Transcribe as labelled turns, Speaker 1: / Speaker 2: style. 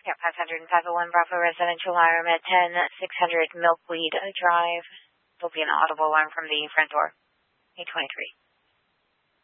Speaker 1: Yeah, 501 Bravo Residential Alarm at 10600 Milkweed Drive. There'll be an audible alarm from the front door. 823.